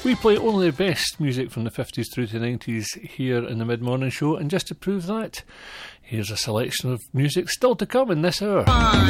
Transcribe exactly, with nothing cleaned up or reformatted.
We play only the best music from the fifties through to the nineties here in the Mid-Morning Show, and just to prove that, here's a selection of music still to come in this hour. One.